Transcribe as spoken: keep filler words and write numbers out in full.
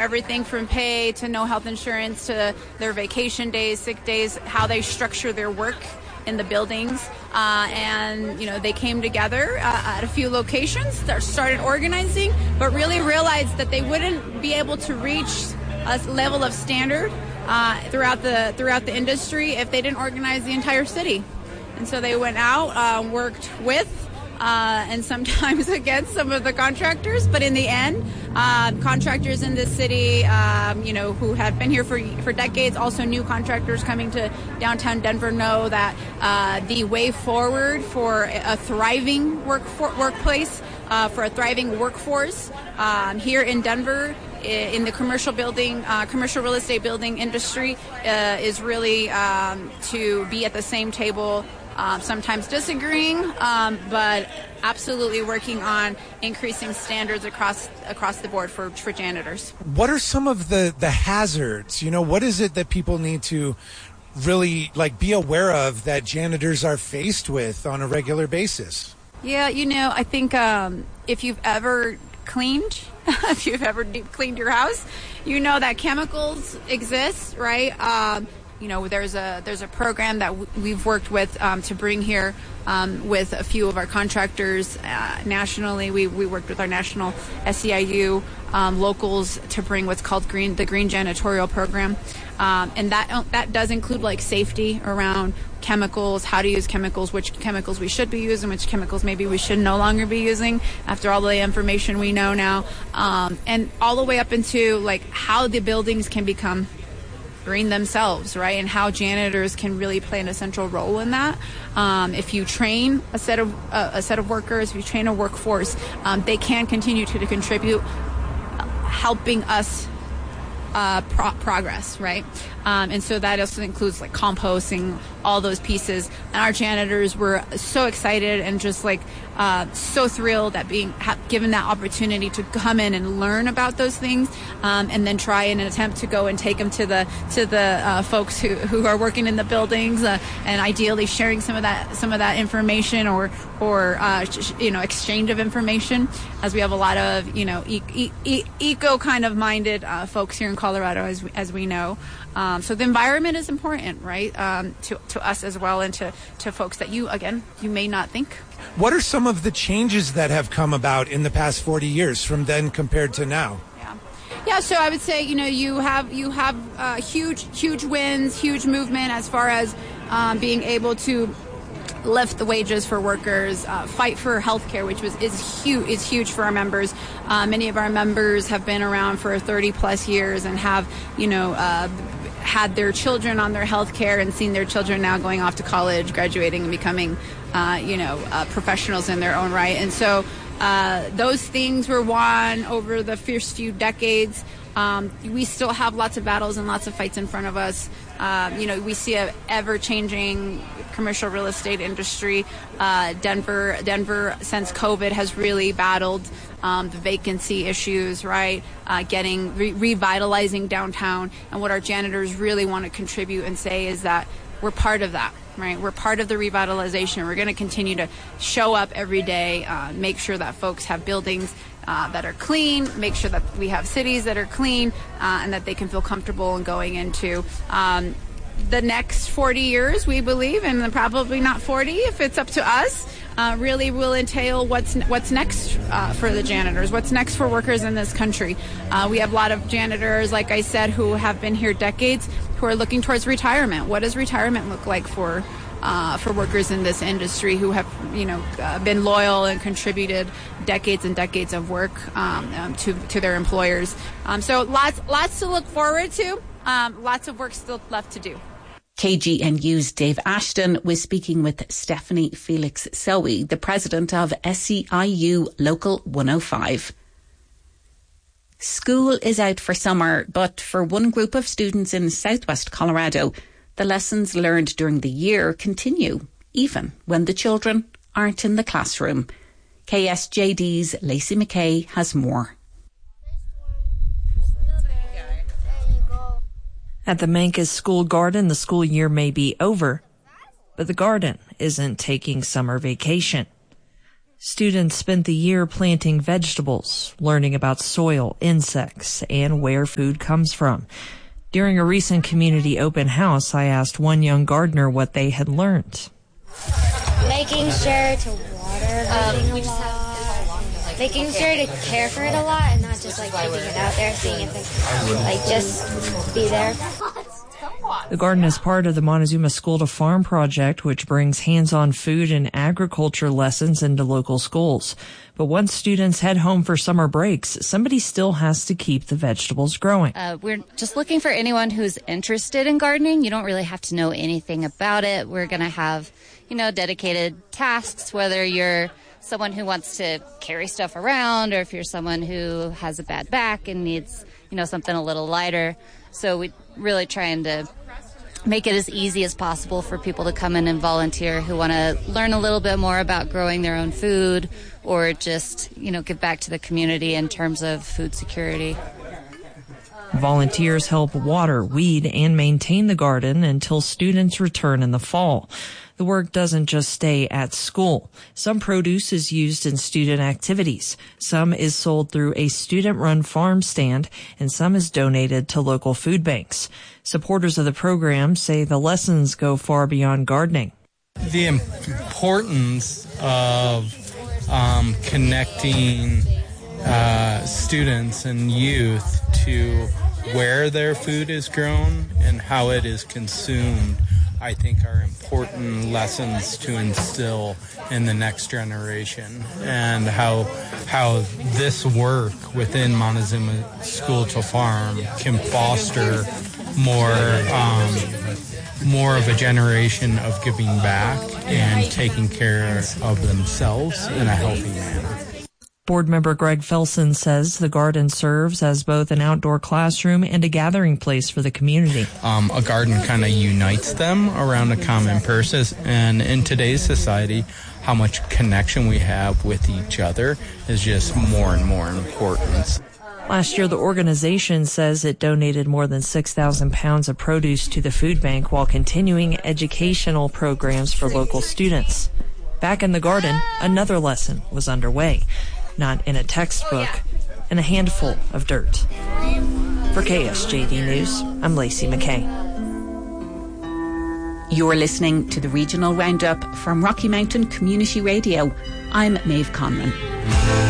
everything from pay to no health insurance to their vacation days, sick days, how they structure their work in the buildings. Uh, and, you know, they came together uh, at a few locations, started organizing, but really realized that they wouldn't be able to reach a level of standard uh, throughout the throughout the industry if they didn't organize the entire city. And so they went out, uh, worked with, Uh, and sometimes against some of the contractors, but in the end, uh, contractors in this city, um, you know, who have been here for for decades, also new contractors coming to downtown Denver, know that uh, the way forward for a thriving work for, workplace, uh, for a thriving workforce um, here in Denver, in the commercial building, uh, commercial real estate building industry, uh, is really um, to be at the same table. Um, sometimes disagreeing, um, but absolutely working on increasing standards across across the board for, for janitors. What are some of the, the hazards? You know, what is it that people need to really like be aware of that janitors are faced with on a regular basis? Yeah, you know, I think um, if you've ever cleaned, if you've ever deep cleaned your house, you know that chemicals exist, right? Um, You know, there's a there's a program that w- we've worked with um, to bring here um, with a few of our contractors uh, nationally. We we worked with our national S E I U um, locals to bring what's called green the Green Janitorial Program, um, and that that does include like safety around chemicals, how to use chemicals, which chemicals we should be using, which chemicals maybe we should no longer be using after all the information we know now, um, and all the way up into like how the buildings can become green themselves, right? And how janitors can really play an essential role in that. Um, if you train a set of uh, a set of workers, if you train a workforce, um, they can continue to, to contribute, uh, helping us uh, pro- progress, right? Um, and so that also includes like composting, all those pieces. And our janitors were so excited and just like uh, so thrilled at being ha- given that opportunity to come in and learn about those things, um, and then try in an attempt to go and take them to the to the uh, folks who, who are working in the buildings, uh, and ideally sharing some of that some of that information or or uh, sh- you know exchange of information, as we have a lot of you know e- e- e- eco kind of minded uh, folks here in Colorado, as we, as we know. Um, so the environment is important, right, um, to, to us as well, and to, to folks that you, again, you may not think. What are some of the changes that have come about in the past forty years from then compared to now? Yeah, yeah. So I would say, you know, you have you have uh, huge, huge wins, huge movement as far as um, being able to lift the wages for workers, uh, fight for healthcare, which was is huge is huge for our members. Uh, many of our members have been around for thirty plus years and have, you know, uh, had their children on their health care and seen their children now going off to college, graduating and becoming, uh, you know, uh, professionals in their own right. And so uh, those things were won over the first few decades. Um, we still have lots of battles and lots of fights in front of us. Um, you know, we see a ever-changing commercial real estate industry. Uh, Denver, Denver, since COVID, has really battled um, the vacancy issues, right? Uh, getting re- revitalizing downtown, and what our janitors really want to contribute and say is that we're part of that, right? We're part of the revitalization. We're going to continue to show up every day, uh, make sure that folks have buildings Uh, that are clean, make sure that we have cities that are clean, uh, and that they can feel comfortable in going into. Um, the next forty years, we believe, and probably not forty if it's up to us, uh, really will entail what's what's next uh, for the janitors, what's next for workers in this country. Uh, we have a lot of janitors, like I said, who have been here decades, who are looking towards retirement. What does retirement look like for Uh, for workers in this industry who have, you know, uh, been loyal and contributed decades and decades of work um, um, to to their employers. Um, so lots lots to look forward to. Um, lots of work still left to do. K G N U's Dave Ashton was speaking with Stephanie Felix Sowie, the president of S E I U Local one oh five. School is out for summer, but for one group of students in southwest Colorado, the lessons learned during the year continue, even when the children aren't in the classroom. K S J D's Lacey McKay has more. At the Mancos School Garden, the school year may be over, but the garden isn't taking summer vacation. Students spent the year planting vegetables, learning about soil, insects, and where food comes from. During a recent community open house, I asked one young gardener what they had learned. Making sure to water everything um, a lot. Making sure to care for it a lot and not just like keeping it out there, seeing if it like just be there. The garden is part of the Montezuma School to Farm project, which brings hands-on food and agriculture lessons into local schools. But once students head home for summer breaks, somebody still has to keep the vegetables growing. Uh, we're just looking for anyone who's interested in gardening. You don't really have to know anything about it. We're going to have, you know, dedicated tasks, whether you're someone who wants to carry stuff around or if you're someone who has a bad back and needs, you know, something a little lighter. So we're really trying to make it as easy as possible for people to come in and volunteer who want to learn a little bit more about growing their own food or just, you know, give back to the community in terms of food security. Volunteers help water, weed, and maintain the garden until students return in the fall. The work doesn't just stay at school. Some produce is used in student activities. Some is sold through a student-run farm stand, and some is donated to local food banks. Supporters of the program say the lessons go far beyond gardening. The importance of um, connecting uh, students and youth to where their food is grown and how it is consumed, I think, are important lessons to instill in the next generation, and how how this work within Montezuma School to Farm can foster more um, more of a generation of giving back and taking care of themselves in a healthy manner. Board member Greg Felsen says the garden serves as both an outdoor classroom and a gathering place for the community. Um, a garden kind of unites them around a common purpose, and in today's society, how much connection we have with each other is just more and more important. Last year, the organization says it donated more than six thousand pounds of produce to the food bank while continuing educational programs for local students. Back in the garden, another lesson was underway. Not in a textbook, and a handful of dirt. For K S J D News, I'm Lacey McKay. You're listening to the Regional Roundup from Rocky Mountain Community Radio. I'm Maeve Conlon.